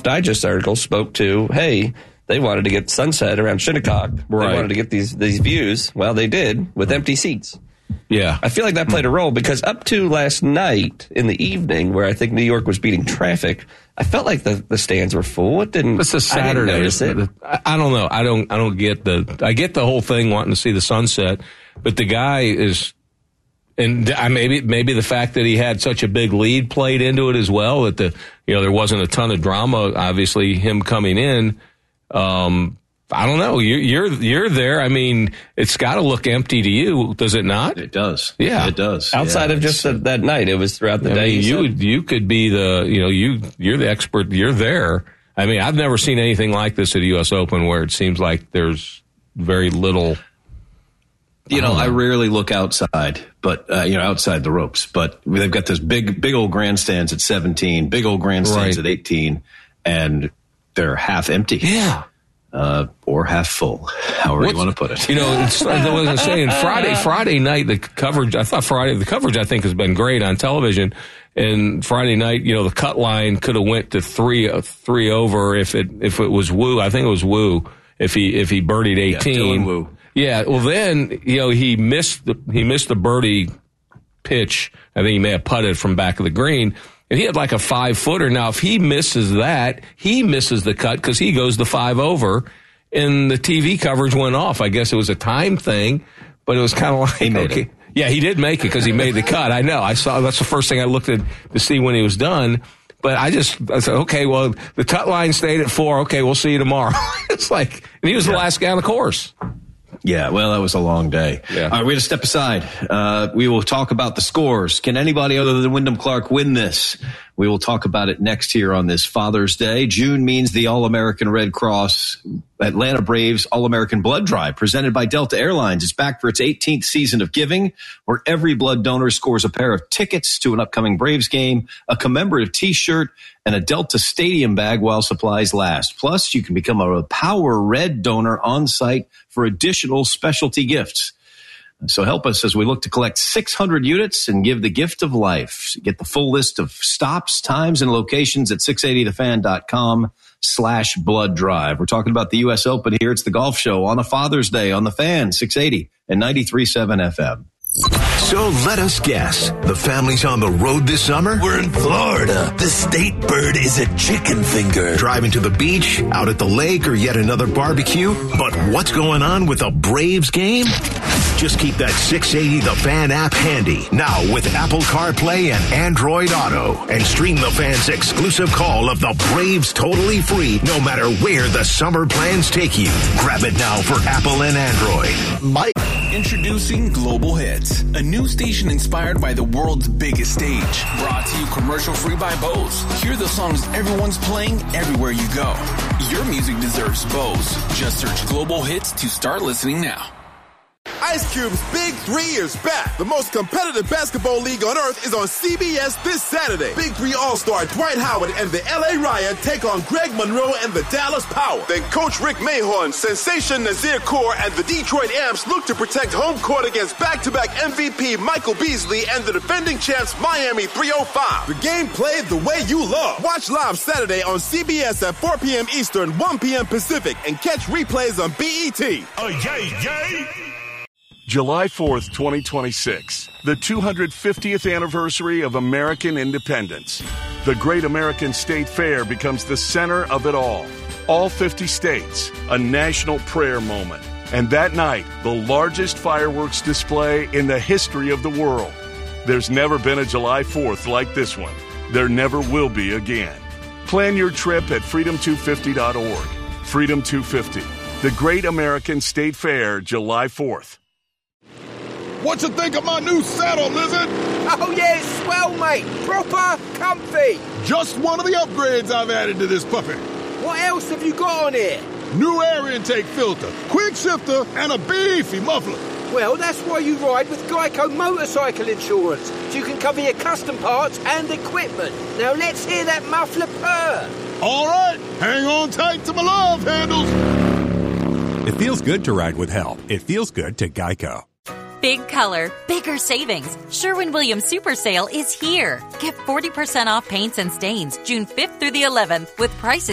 Digest article spoke to, hey, they wanted to get sunset around Shinnecock. Right. They wanted to get these views. Well, they did with empty seats. Yeah. I feel like that played a role because up to last night in the evening, where I think New York was beating traffic, I felt like the stands were full. It didn't. It's a Saturday. I didn't notice it. I don't know. I don't get I get the whole thing wanting to see the sunset, but the guy is, and maybe the fact that he had such a big lead played into it as well. That there wasn't a ton of drama. Obviously, him coming in. I don't know. You're there. I mean, it's got to look empty to you, does it not? It does. Yeah, it does. Outside of just that night, it was throughout the day. You could be you're the expert. You're there. I mean, I've never seen anything like this at a U.S. Open where it seems like there's very little. I rarely look outside, but outside the ropes. But they've got this big old grandstands at 17, big old grandstands at 18, and they're half empty. Yeah. Or half full, however you want to put it. I was saying Friday night, the coverage, the coverage I think has been great on television. And Friday night, the cut line could have went to three over if it was Wu. I think it was Wu if he birdied 18. Yeah, Dylan Wu. Yeah. Well, then, he missed the birdie pitch. I think he may have putted from back of the green. And he had like a 5-footer. Now, if he misses that, he misses the cut because he goes the 5 over, and the TV coverage went off. I guess it was a time thing, but it was kind of like, he made it. Yeah, he did make it because he made the cut. I know. I saw. That's the first thing I looked at to see when he was done. But I said, okay, well, the cut line stayed at 4. Okay, we'll see you tomorrow. It's like, and he was the last guy on the course. Yeah, well, that was a long day. Yeah. All right, we're going to step aside. We will talk about the scores. Can anybody other than Wyndham Clark win this? We will talk about it next here on this Father's Day. June means the All-American Red Cross Atlanta Braves All-American Blood Drive, presented by Delta Airlines, is back for its 18th season of giving, where every blood donor scores a pair of tickets to an upcoming Braves game, a commemorative T-shirt, and a Delta Stadium bag while supplies last. Plus, you can become a Power Red donor on site for additional specialty gifts. So help us as we look to collect 600 units and give the gift of life. Get the full list of stops, times, and locations at 680thefan.com/blood drive. We're talking about the U.S. Open here. It's the golf show on a Father's Day on the Fan, 680 and 93.7 FM. So let us guess. The family's on the road this summer? We're in Florida. The state bird is a chicken finger. Driving to the beach, out at the lake, or yet another barbecue? But what's going on with a Braves game? Just keep that 680 The Fan app handy. Now with Apple CarPlay and Android Auto. And stream The Fan's exclusive call of the Braves totally free, no matter where the summer plans take you. Grab it now for Apple and Android. Mike. Introducing Global Hits, a new station inspired by the world's biggest stage. Brought to you commercial-free by Bose. Hear the songs everyone's playing everywhere you go. Your music deserves Bose. Just search Global Hits to start listening now. Ice Cube's Big 3 is back. The most competitive basketball league on earth is on CBS this Saturday. Big 3 All-Star Dwight Howard and the LA Riot take on Greg Monroe and the Dallas Power. Then Coach Rick Mahorn, Sensation Nazir Kaur, and the Detroit Amps look to protect home court against back-to-back MVP Michael Beasley and the defending champs Miami 305. The game played the way you love. Watch live Saturday on CBS at 4 p.m. Eastern, 1 p.m. Pacific, and catch replays on BET. Oh, yay, yay! July 4th, 2026, the 250th anniversary of American independence. The Great American State Fair becomes the center of it all. All 50 states, a national prayer moment. And that night, the largest fireworks display in the history of the world. There's never been a July 4th like this one. There never will be again. Plan your trip at freedom250.org. Freedom 250, the Great American State Fair, July 4th. What you think of my new saddle, Lizard? Oh, yeah, it's swell, mate. Proper comfy. Just one of the upgrades I've added to this puppy. What else have you got on here? New air intake filter, quick shifter, and a beefy muffler. Well, that's why you ride with Geico Motorcycle Insurance, so you can cover your custom parts and equipment. Now let's hear that muffler purr. All right, hang on tight to my love handles. It feels good to ride with help. It feels good to Geico. Big color, bigger savings. Sherwin-Williams Super Sale is here. Get 40% off paints and stains June 5th through the 11th with prices